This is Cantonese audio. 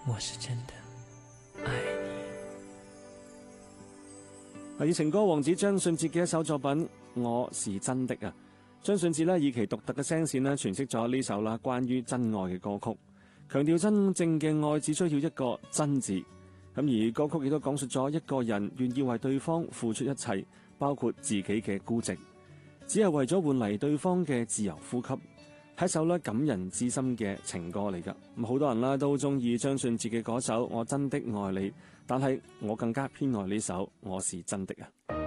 我是真的愛你。 係以情歌王子張信哲嘅一首作品《我是真的》啊。張信哲以其獨特嘅聲線詮釋咗呢首關於真愛嘅歌曲，強調真正嘅愛只需要一個真字。咁而歌曲亦都講述咗一個人願意為對方付出一切，包括自己嘅孤寂，只係為咗換嚟對方嘅自由呼吸，係一首感人至深嘅情歌嚟㗎。咁好多人都中意張信哲嘅嗰首《我真的愛你》，但係我更加偏愛呢首《我是真的》啊。